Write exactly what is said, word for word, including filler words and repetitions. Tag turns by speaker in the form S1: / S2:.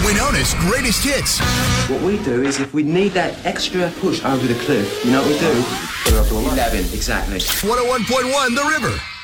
S1: formerly known as Greatest Hits.
S2: What we do is if we need that extra push over the cliff, you know what we do? Put it up to eleven. Exactly.
S1: one oh one point one The River.